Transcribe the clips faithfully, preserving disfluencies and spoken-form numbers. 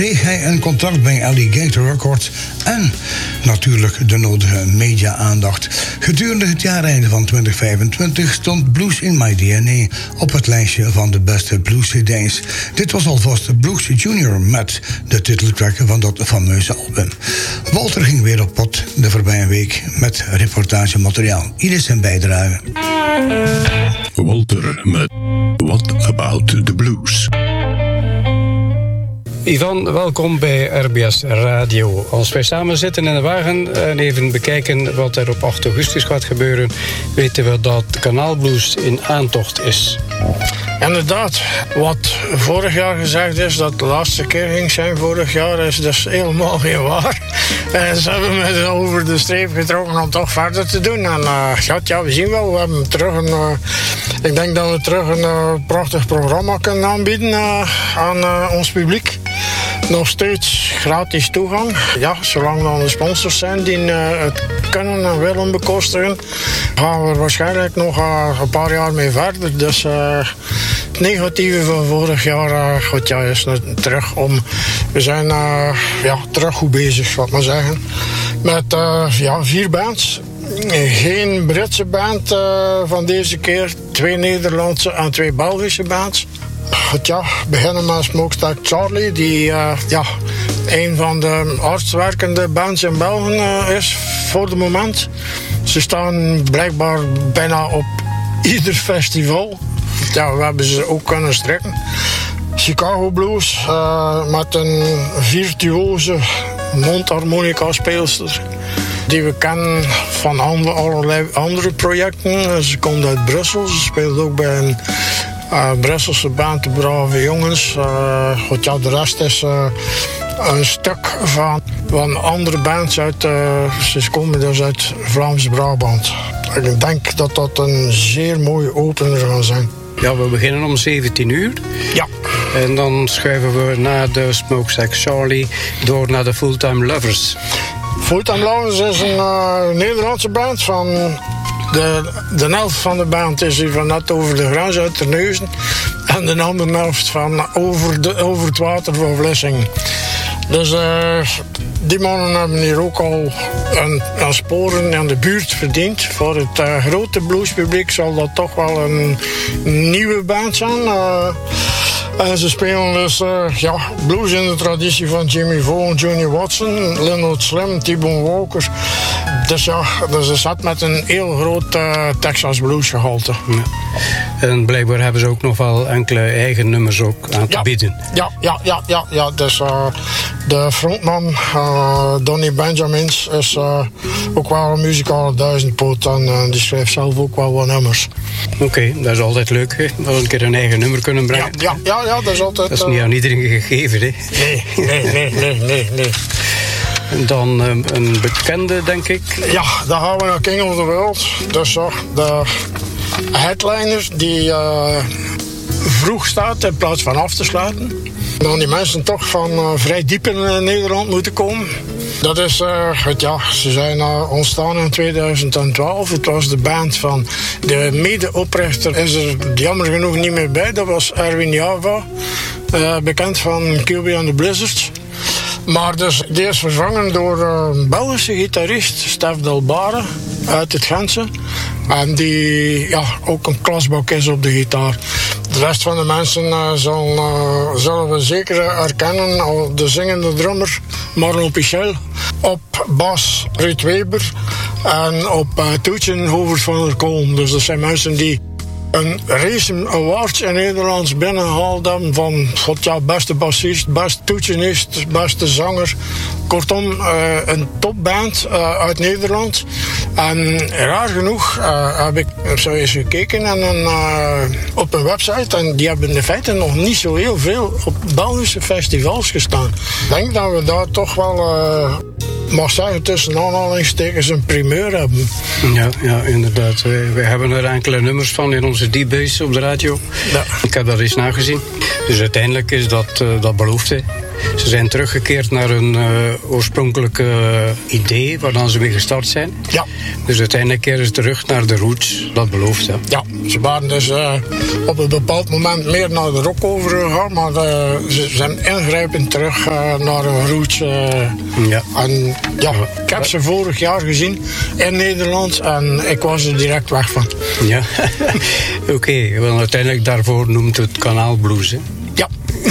kreeg hij een contract bij Alligator Records en natuurlijk de nodige media-aandacht. Gedurende het jaareinde van twintig vijfentwintig stond Blues in My D N A op het lijstje van de beste blues-C D's. Dit was alvast Blues Junior met de titeltrack van dat fameuze album. Walter ging weer op pad de voorbije week met reportagemateriaal. Ieder zijn bijdrage. Walter met What About the Blues? Ivan, welkom bij R B S Radio. Als wij samen zitten in de wagen en even bekijken wat er op acht augustus gaat gebeuren, weten we dat Kanaal Blues in aantocht is. Inderdaad, wat vorig jaar gezegd is dat de laatste keer ging zijn vorig jaar, is dus helemaal geen waar. En ze hebben me over de streep getrokken om toch verder te doen. En uh, ja, we zien wel, we hebben terug een, uh, ik denk dat we terug een uh, prachtig programma kunnen aanbieden uh, aan uh, ons publiek. Nog steeds gratis toegang. Ja, zolang er de sponsors zijn die uh, het kunnen en willen bekostigen, gaan we er waarschijnlijk nog uh, een paar jaar mee verder. Dus uh, het negatieve van vorig jaar uh, goed, ja, is terug om. We zijn uh, ja, terug goed bezig, wat maar zeggen. Met uh, ja, vier bands. Geen Britse band uh, van deze keer. Twee Nederlandse en twee Belgische bands. Ja, beginnen met Smokestack Charlie, die uh, ja, een van de hardst werkende bands in België uh, is voor het moment. Ze staan blijkbaar bijna op ieder festival. Ja, we hebben ze ook kunnen strekken. Chicago Blues uh, met een virtuoze mondharmonica-speelster die we kennen van allerlei andere projecten. Ze komt uit Brussel, ze speelt ook bij een Uh, Brusselse band, de Brave Jongens. Uh, goed, ja, de rest is uh, een stuk van, van andere bands uit. Uh, ze komen dus uit Vlaams-Brabant. Ik denk dat dat een zeer mooie opener gaat zijn. Ja, we beginnen om zeventien uur. Ja. En dan schuiven we na de Smokestack Charlie door naar de Fulltime Lovers. Fulltime Lovers is een uh, Nederlandse band van. De, de helft van de band is hier van net over de grens uit Terneuzen. En de andere helft van over, de, over het water van Vlissingen. Dus uh, die mannen hebben hier ook al een, een sporen in de buurt verdiend. Voor het uh, grote bluespubliek zal dat toch wel een nieuwe band zijn. Uh, en ze spelen dus uh, ja, blues in de traditie van Jimmy Vaughan, Johnny Watson, Lynyrd Slim, T-Bone Walker. Dus ja, dus een set met een heel groot uh, Texas blues gehalte. Ja. En blijkbaar hebben ze ook nog wel enkele eigen nummers ook aan te ja, bieden. Ja, ja, ja, ja, ja. Dus uh, de frontman uh, Donny Benjamins is uh, ook wel een muzikale duizendpoot en uh, die schrijft zelf ook wel wat nummers. Oké, okay, dat is altijd leuk, hè? Dat we een keer een eigen nummer kunnen brengen. Ja, ja, ja, ja dat is altijd. Dat is niet uh, aan iedereen gegeven, hè? Nee, nee, nee, nee, nee, nee. En dan um, een bekende, denk ik. Ja, dan gaan we naar King of the World. Dus uh, de headliner die uh, vroeg staat in plaats van af te sluiten. Dan die mensen toch van uh, vrij diep in uh, Nederland moeten komen. Dat is, uh, het, ja, ze zijn uh, ontstaan in tweeduizend twaalf. Het was de band van de medeoprichter, is er jammer genoeg niet meer bij. Dat was Erwin Java, uh, bekend van Q B and the Blizzards. Maar dus, die is vervangen door een Belgische gitarist, Stef Delbare, uit het Gentse. En die ja, ook een klasbak is op de gitaar. De rest van de mensen uh, zal, uh, zullen we zeker herkennen. Al de zingende drummer Marlon Pichel. Op bas Ruud Weber. En op uh, toetsen Hovers van der Kolm. Dus dat zijn mensen die een Racing Awards in Nederlands binnengehaald hebben van god, ja, beste bassist, beste toetsenist, beste zanger. Kortom, uh, een topband uh, uit Nederland. En raar genoeg uh, heb ik zo eens gekeken en een, uh, op een website en die hebben in feite nog niet zo heel veel op Belgische festivals gestaan. Ik denk dat we daar toch wel, uh, mag zeggen, tussen aanhalingstekens een primeur hebben. Ja, ja inderdaad. We, we hebben er enkele nummers van in onze D-Base op de radio. Ja. Ik heb dat eens nagezien. Dus uiteindelijk is dat, uh, dat belofte. Ze zijn teruggekeerd naar hun uh, oorspronkelijke uh, idee, waar dan ze mee gestart zijn. Ja. Dus uiteindelijk keren ze terug naar de roots, dat belooft. Hè. Ja, ze waren dus uh, op een bepaald moment meer naar de rock overgegaan, maar uh, ze zijn ingrijpend terug uh, naar hun roots. Uh, ja. En ja, ik heb ze vorig jaar gezien in Nederland en ik was er direct weg van. Ja, oké. Okay, want uiteindelijk daarvoor noemt het kanaalblues, hè? Ja.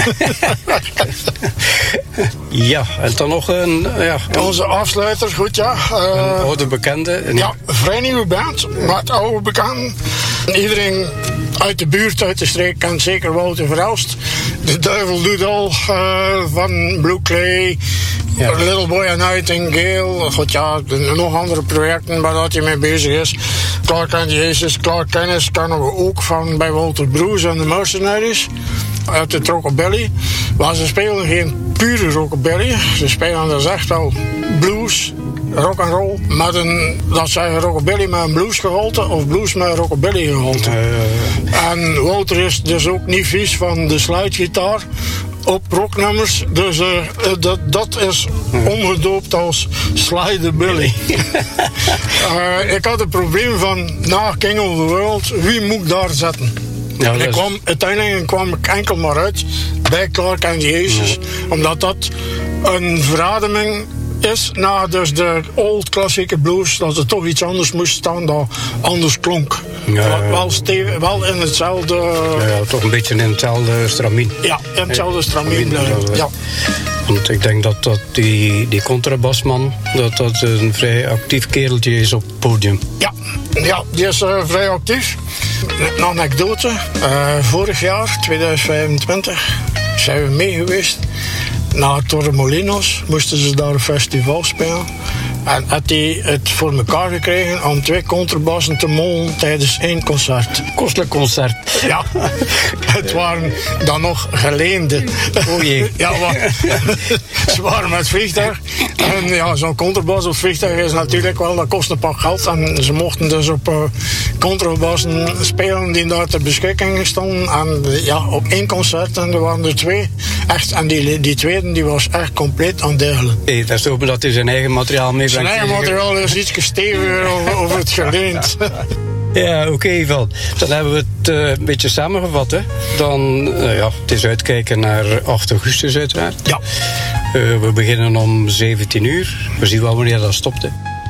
Ja, en dan nog een... Ja, onze afsluiter, goed ja. Uh, een oude bekende. Nee. Ja, een vrij nieuwe band, maar het oude bekend. Iedereen uit de buurt, uit de streek, kent zeker Wouter Verhelst. De Duivel doet al, uh, van Blue Clay, ja. Little Boy and Nightingale. God ja, nog andere projecten waar dat hij mee bezig is. Clark and Jesus, Clark Kennis kennen we ook van bij Walter Bruce en de Mercenaries. Uit de rockabilly. Maar ze spelen geen pure rockabilly. Ze spelen dus echt wel blues, rock and roll. Met een, dat zeggen rockabilly met een bluesgehalte of blues met een rockabilly gehalte. Uh. En Wouter is dus ook niet vies van de slidegitaar op rocknummers. Dus uh, dat, dat is omgedoopt als Slidebilly. uh, ik had het probleem van na King of the World, wie moet ik daar zetten? Ja, ik kwam, uiteindelijk kwam ik enkel maar uit bij Clark and Jesus, ja. Omdat dat een verademing is na dus de old klassieke blues, dat er toch iets anders moest staan dat anders klonk. Ja, ja. Wel, stevig, wel in hetzelfde... Ja, ja, toch een beetje in hetzelfde stramien. Ja, in hetzelfde stramien. Ja. Ja. Want ik denk dat, dat die, die contrabasman, dat dat een vrij actief kereltje is op het podium. Ja, ja die is uh, vrij actief. Een anekdote. Uh, vorig jaar, tweeduizend vijfentwintig, zijn we mee geweest. Naar Torremolinos moesten ze daar een festival spelen. En had hij het voor elkaar gekregen om twee contrabassen te mollen tijdens één concert. Kostelijk concert. Ja, het waren dan nog geleende. O jee. Ja, maar, ze waren met vliegtuig. En ja, zo'n contrabas op vliegtuig is natuurlijk wel, dat kost een pak geld. En ze mochten dus op uh, contrabassen spelen die daar ter beschikking stonden. En ja, op één concert, en er waren er twee. Echt, en die, die tweede die was echt compleet ondeugelijk. Hey, dat is toch dat hij zijn eigen materiaal meebrengt. Zijn eigen materiaal is iets steviger over, over het geleend. Ja, oké, okay, Ivan. Dan hebben we het uh, een beetje samengevat. Hè? Dan, uh, ja, het is uitkijken naar acht augustus uiteraard. Ja. Uh, we beginnen om zeventien uur. We zien wel wanneer dat stopt, hè.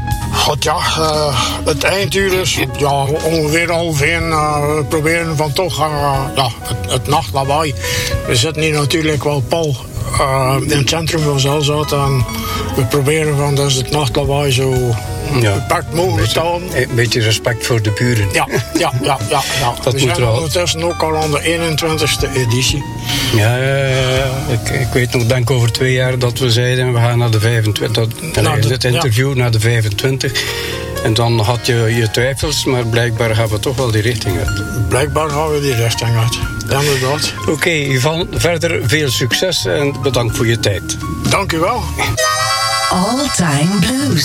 God ja, uh, het einduur is ja, ongeveer half één. Uh, we proberen van toch uh, ja, het, het nachtlawaai. We zitten hier natuurlijk wel pal uh, in het centrum van Zelzate. En we proberen van dus het nachtlawaai zo ja, beperkt mogelijk te houden. Een beetje respect voor de buren. Ja, ja, ja. ja, ja. Dat we moet zijn wel. Ondertussen ook al aan de eenentwintigste editie. Ja, ja, ja. Ik, ik weet nog, denk over twee jaar dat we zeiden, we gaan naar de vijfentwintig. Dat, naar de, dit interview ja. naar de vijfentwintig. En dan had je je twijfels, maar blijkbaar gaan we toch wel die richting uit. Blijkbaar gaan we die richting uit. Inderdaad. Oké, okay, Ivan, verder veel succes en bedankt voor je tijd. Dank u wel. All Time Blues.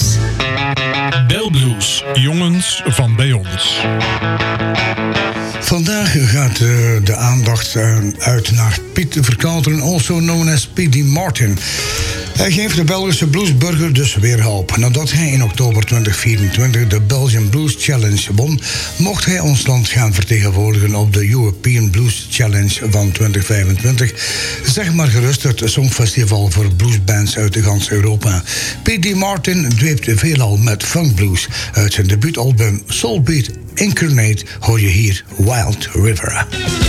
Del Blues, jongens van bij ons. Vandaag gaat uh, de aandacht uh, uit naar Piet Verkalteren, also known as P D Martin. Hij geeft de Belgische bluesburger dus weer hulp. Nadat hij in oktober twintig vierentwintig de Belgian Blues Challenge won, mocht hij ons land gaan vertegenwoordigen op de European Blues Challenge van twintig vijfentwintig. Zeg maar gerust het songfestival voor bluesbands uit de gans Europa. P D Martin dweept veelal met funkblues. Uit zijn debuutalbum Soulbeat Incarnate hoor je hier Wild River.